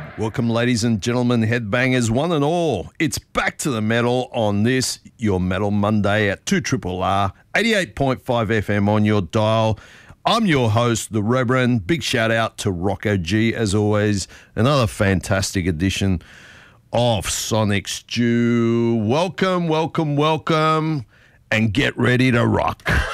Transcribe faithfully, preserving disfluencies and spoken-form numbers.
Welcome, ladies and gentlemen, headbangers, one and all. It's back to the metal on this, your Metal Monday at two R R, eighty-eight point five F M on your dial. I'm your host, The Reverend. Big shout out to Rocco G, as always. Another fantastic edition of Sonic Stew. Welcome, welcome, welcome, and get ready to rock.